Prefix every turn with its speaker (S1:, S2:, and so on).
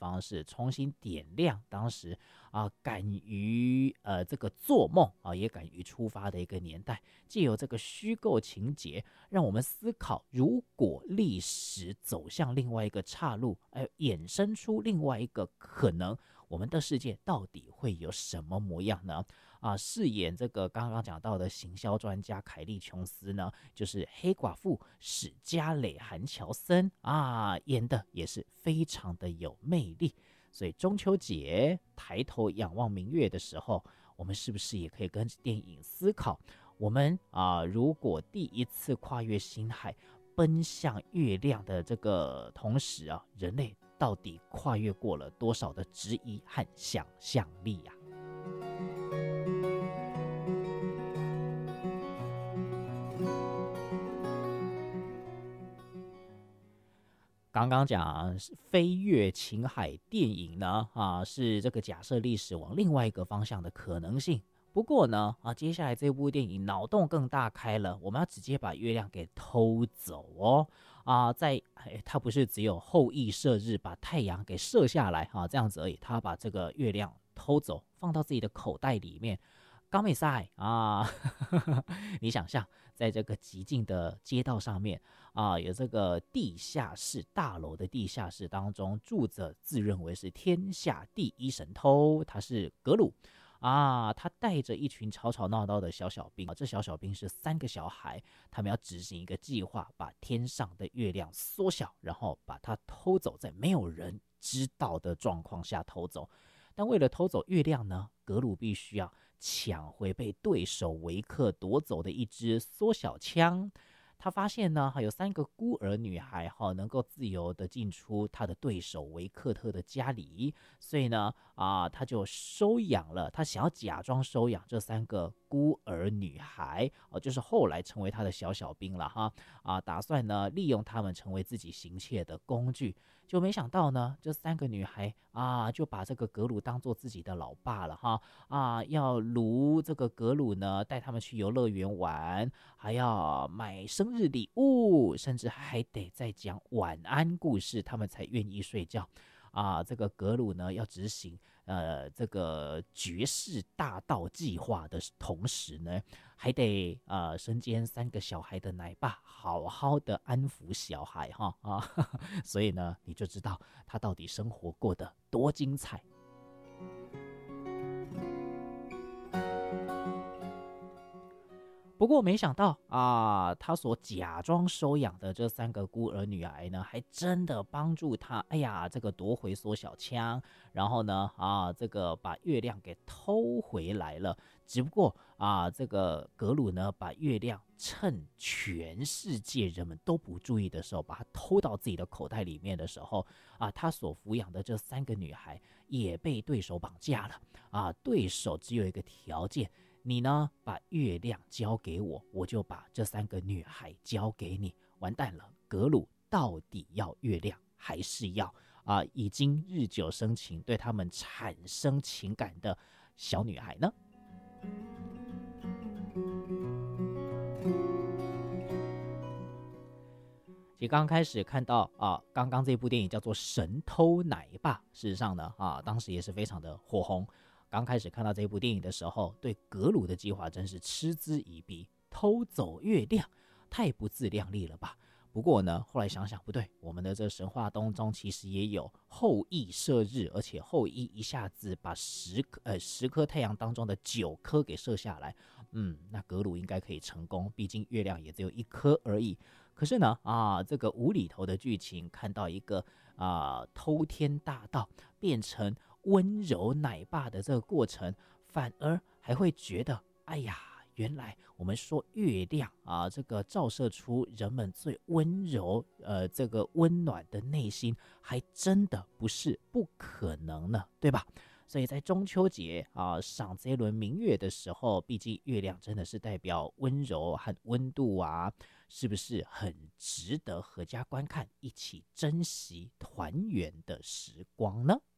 S1: 方式，重新点亮当时敢于这个做梦也敢于出发的一个年代，藉由这个虚构情节，让我们思考，如果历史走向另外一个岔路，衍生出另外一个可能，我们的世界到底会有什么模样呢？饰演这个刚刚讲到的行销专家凯莉·琼斯呢，就是黑寡妇史嘉蕾·韩乔森演的也是非常的有魅力。所以中秋节抬头仰望明月的时候，我们是不是也可以跟电影思考，我们如果第一次跨越星海，奔向月亮的这个同时人类到底跨越过了多少的质疑和想象力呀？刚刚讲飞越情海电影呢，是这个假设历史往另外一个方向的可能性。不过呢，接下来这部电影脑洞更大开了，我们要直接把月亮给偷走哦。它不是只有后羿射日把太阳给射下来这样子而已，他把这个月亮偷走，放到自己的口袋里面。高美赛你想象在这个寂静的街道上面有这个地下室大楼的地下室当中住着自认为是天下第一神偷，他是格鲁他带着一群吵吵闹闹的小小兵这小小兵是3个小孩，他们要执行一个计划，把天上的月亮缩小，然后把它偷走，在没有人知道的状况下偷走。但为了偷走月亮呢，格鲁必须要抢回被对手维克夺走的一支缩小枪。他发现呢，有3个孤儿女孩能够自由的进出他的对手维克特的家里，所以呢他就收养了，他想要假装收养这3个孤儿女孩就是后来成为他的小小兵了打算呢利用他们成为自己行窃的工具。就没想到呢，这3个女孩就把这个格鲁当做自己的老爸了要掳这个格鲁呢，带他们去游乐园玩，还要买生日礼物，甚至还得再讲晚安故事，他们才愿意睡觉这个格鲁呢要执行这个绝世大盗计划的同时呢，还得身兼3个小孩的奶爸，好好的安抚小孩所以呢你就知道他到底生活过得多精彩。不过没想到他所假装收养的这3个孤儿女孩呢，还真的帮助他，这个夺回缩小枪，然后呢这个把月亮给偷回来了。只不过这个格鲁呢，把月亮趁全世界人们都不注意的时候，把它偷到自己的口袋里面的时候他所抚养的这3个女孩也被对手绑架了对手只有一个条件，你呢把月亮交给我，我就把这3个女孩交给你。完蛋了，格鲁到底要月亮还是要已经日久生情，对他们产生情感的小女孩呢？其实刚开始看到刚刚这部电影叫做《神偷奶爸》，事实上呢当时也是非常的火红。刚开始看到这部电影的时候，对格鲁的计划真是嗤之以鼻，偷走月亮太不自量力了吧。不过呢后来想想不对，我们的这神话当中其实也有后羿射日，而且后羿一下子把10颗太阳当中的9颗给射下来，那格鲁应该可以成功，毕竟月亮也只有1颗而已。可是呢这个无厘头的剧情，看到一个偷天大盗变成温柔奶爸的这个过程，反而还会觉得原来我们说月亮这个照射出人们最温柔这个温暖的内心，还真的不是不可能呢，对吧？所以在中秋节赏这一轮明月的时候，毕竟月亮真的是代表温柔和温度是不是很值得阖家观看，一起珍惜团圆的时光呢？